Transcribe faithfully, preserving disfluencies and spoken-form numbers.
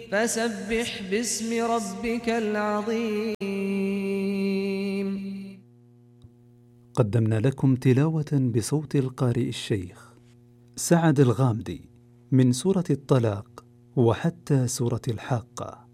فسبح باسم ربك العظيم. قدمنا لكم تلاوة بصوت القارئ الشيخ سعد الغامدي من سورة الطلاق وحتى سورة الحاقة.